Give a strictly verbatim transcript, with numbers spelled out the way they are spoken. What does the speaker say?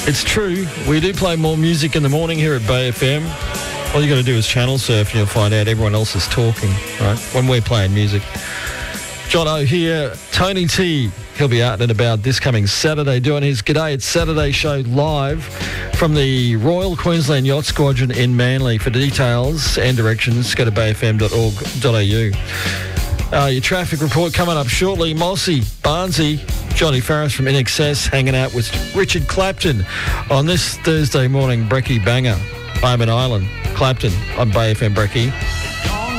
It's true. We do play more music in the morning here at Bay F M. All you got to do is channel surf and you'll find out everyone else is talking, right, when we're playing music. John O here, Tony T. He'll be out and about this coming Saturday doing his G'day It's Saturday show live from the Royal Queensland Yacht Squadron in Manly. For details and directions, go to bay f m dot org dot a u. Uh, your traffic report coming up shortly. Mossy, Barnsey, Johnny Farris from I N X S hanging out with Richard Clapton on this Thursday morning Brekkie Banger. I'm in Island. Clapton on Bay F M Brekkie.